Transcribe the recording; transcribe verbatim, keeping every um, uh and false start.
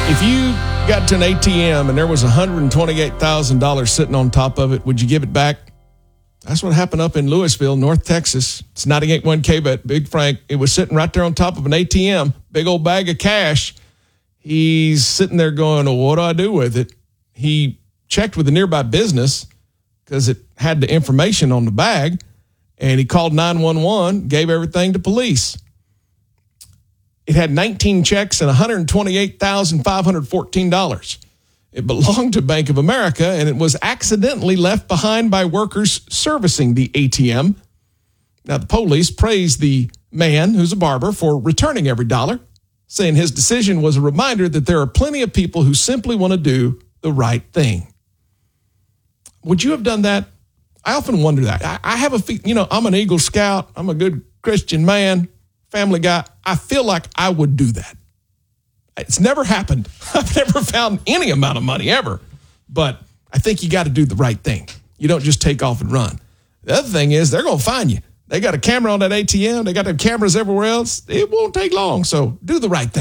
If you got to an A T M and there was one hundred twenty-eight thousand dollars sitting on top of it, would you give it back? That's what happened up in Louisville, North Texas. It's ninety-eight point one K, but Big Frank, it was sitting right there on top of an A T M, big old bag of cash. He's sitting there going, well, what do I do with it? He checked with the nearby business because it had the information on the bag, and he called nine one one, gave everything to police. It had nineteen checks and one hundred twenty-eight thousand five hundred fourteen dollars. It belonged to Bank of America, and it was accidentally left behind by workers servicing the A T M. Now, the police praised the man, who's a barber, for returning every dollar, saying his decision was a reminder that there are plenty of people who simply want to do the right thing. Would you have done that? I often wonder that. I, I have a, you know, I'm an Eagle Scout. I'm a good Christian man, family guy. I feel like I would do that. It's never happened. I've never found any amount of money ever. But I think you got to do the right thing. You don't just take off and run. The other thing is they're going to find you. They got a camera on that A T M. They got the cameras everywhere else. It won't take long. So do the right thing.